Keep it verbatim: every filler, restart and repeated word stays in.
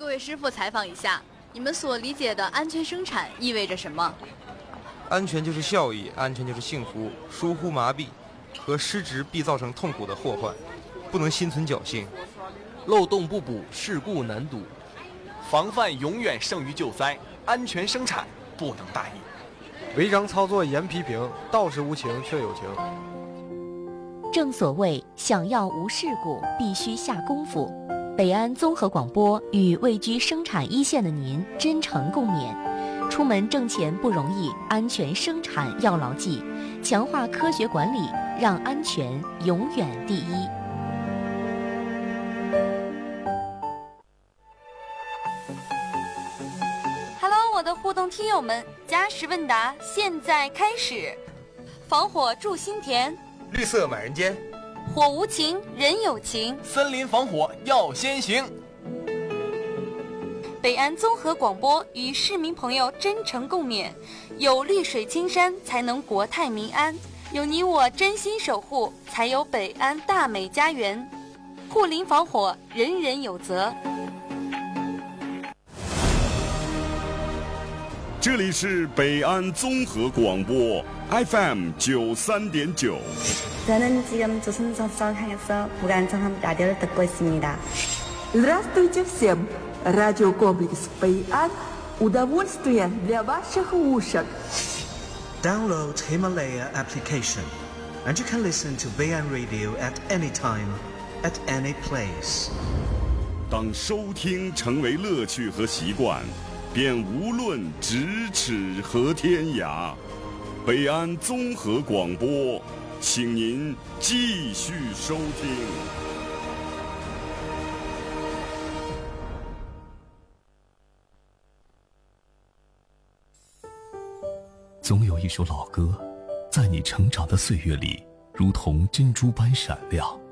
位师傅采访一下，你们所理解的安全生产意味着什么？ 安全就是效益，安全就是幸福。疏忽麻痹和失职必造成痛苦的祸患，不能心存侥幸。 漏洞不补，事故难堵。防范永远胜于救灾，安全生产不能大意。 违章操作严批评，道是无情却有情。 正所谓想要无事故，必须下功夫。北安综合广播与位居生产一线的您真诚共勉。出门挣钱不容易，安全生产要牢记，强化科学管理，让安全永远第一。 Hello， 我的互动听友们，加时问答现在开始。防火助心田， 绿色满人间， 火无情人有情， 森林防火要先行。 北安综合广播与市民朋友真诚共勉，有绿水青山才能国泰民安，有你我真心守护才有北安大美家园。护林防火人人有责。 这里是北安综合广播 F M 九三点九。 저는 지금 조선선선 향해서 불안정한 라디오를 듣고 있습니다. Здравствуйте всем! Радиокомплекс Бэйан. Удовольствие для ваших ушек. Download Himalaya application, and you can listen to Baian Radio at any time, at any place. 当收听成为乐趣和习惯，便无论咫尺和天涯。北安综合广播，请您继续收听。 总有一首老歌，在你成长的岁月里，如同珍珠般闪亮，